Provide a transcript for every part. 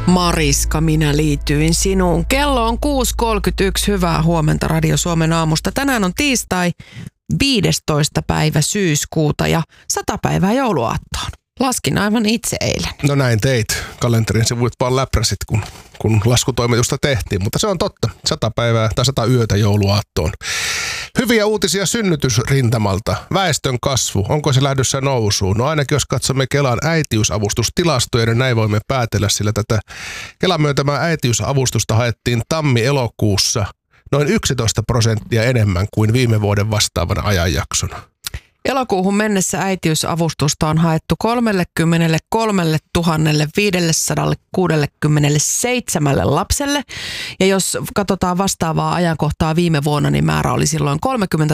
Mariska, minä liityin sinuun. Kello on 6.31. Hyvää huomenta Radio Suomen aamusta. Tänään on tiistai 15. päivä syyskuuta ja 100 päivää jouluaattoon. Laskin aivan itse eilen. No näin teit. Kalenterin sivuit vaan läpräsit, kun laskutoimitusta tehtiin. Mutta se on totta. 100 päivää tai 100 yötä jouluaattoon. Hyviä uutisia synnytysrintamalta. Väestön kasvu. Onko se lähdössä nousuun? No ainakin jos katsomme Kelan äitiysavustustilastoja, niin näin voimme päätellä, sillä tätä Kelan myöntämää äitiysavustusta haettiin tammi-elokuussa noin 11% enemmän kuin viime vuoden vastaavana ajanjaksona. Elokuuhun mennessä äitiysavustusta on haettu 33 567 lapselle. Ja jos katsotaan vastaavaa ajankohtaa viime vuonna, niin määrä oli silloin 30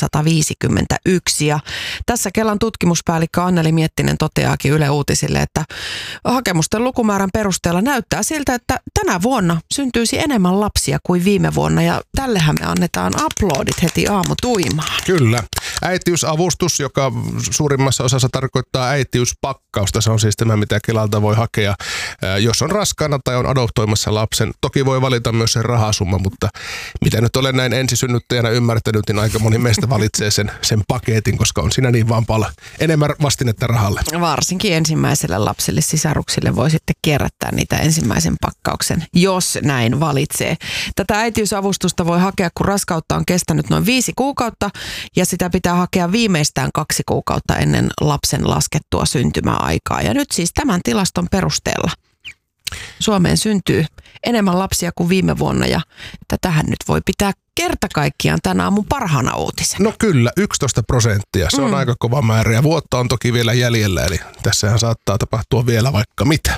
151. Ja tässä Kelan tutkimuspäällikkö Anneli Miettinen toteaakin Yle Uutisille, että hakemusten lukumäärän perusteella näyttää siltä, että tänä vuonna syntyisi enemmän lapsia kuin viime vuonna. Ja tällehän me annetaan aplodit heti aamutuimaan. Kyllä. Äitiysavustus, joka suurimmassa osassa tarkoittaa äitiyspakkausta. Se on siis tämä, mitä Kelalta voi hakea, jos on raskaana tai on adoptoimassa lapsen. Toki voi valita myös sen rahasumma, mutta mitä nyt olen näin ensisynnyttäjänä ymmärtänyt, niin aika moni meistä valitsee sen paketin, koska on siinä niin vaan enemmän vastinetta rahalle. Varsinkin ensimmäiselle lapselle, sisaruksille voi sitten kierrättää niitä ensimmäisen pakkauksen, jos näin valitsee. Tätä äitiysavustusta voi hakea, kun raskautta on kestänyt noin 5 kuukautta ja sitä pitää hakea viimeistään 2 kuukautta ennen lapsen laskettua syntymäaikaa. Ja nyt siis tämän tilaston perusteella Suomeen syntyy enemmän lapsia kuin viime vuonna ja tätähän nyt voi pitää kerta kaikkiaan tänä aamun parhaana uutisen. No kyllä, 11%. Se on aika kova määrä ja vuotta on toki vielä jäljellä, eli tässähän saattaa tapahtua vielä vaikka mitä.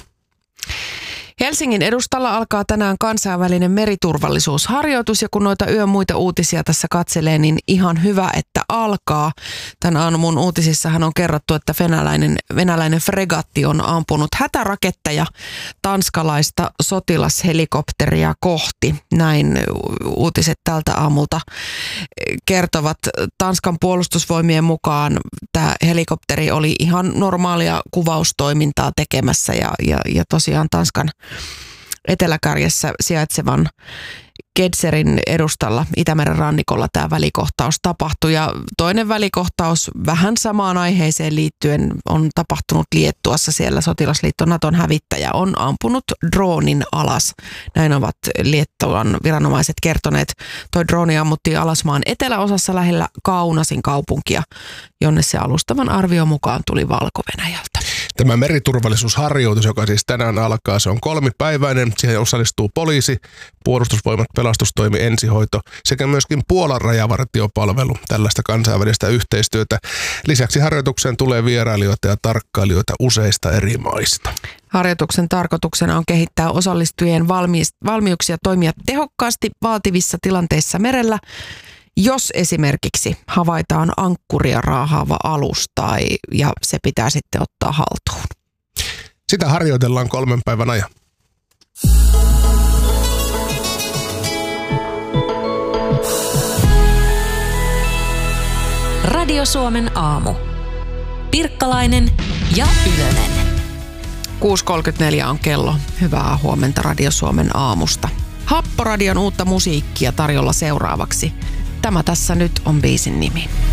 Helsingin edustalla alkaa tänään kansainvälinen meriturvallisuusharjoitus ja kun noita yön muita uutisia tässä katselee, niin ihan hyvä, että alkaa. Tän aamun uutisissahan on kerrottu, että venäläinen fregatti on ampunut hätäraketteja tanskalaista sotilashelikopteria kohti. Näin uutiset tältä aamulta kertovat. Tanskan puolustusvoimien mukaan tämä helikopteri oli ihan normaalia kuvaustoimintaa tekemässä ja tosiaan Tanskan eteläkärjessä sijaitsevan Kedserin edustalla Itämeren rannikolla tämä välikohtaus tapahtui. Ja toinen välikohtaus vähän samaan aiheeseen liittyen on tapahtunut Liettuassa. Siellä sotilasliitto Naton hävittäjä on ampunut droonin alas. Näin ovat Liettuan viranomaiset kertoneet. Toi drooni ammuttiin alas maan eteläosassa lähellä Kaunasin kaupunkia, jonne se alustavan arvion mukaan tuli Valko-Venäjältä. Tämä meriturvallisuusharjoitus, joka siis tänään alkaa, se on 3-päiväinen. Siihen osallistuu poliisi, puolustusvoimat, pelastustoimi, ensihoito sekä myöskin Puolan rajavartiopalvelu, tällaista kansainvälistä yhteistyötä. Lisäksi harjoitukseen tulee vierailijoita ja tarkkailijoita useista eri maista. Harjoituksen tarkoituksena on kehittää osallistujien valmiuksia toimia tehokkaasti vaativissa tilanteissa merellä, jos esimerkiksi havaitaan ankkuria raahaava alus ja se pitää sitten ottaa haltuun. Sitä harjoitellaan 3 päivän ajan. Radio Suomen aamu. Pirkkalainen ja Ylönen. 6.34 on kello. Hyvää huomenta Radio Suomen aamusta. Happoradion uutta musiikkia tarjolla seuraavaksi. Tämä tässä nyt on biisin nimi.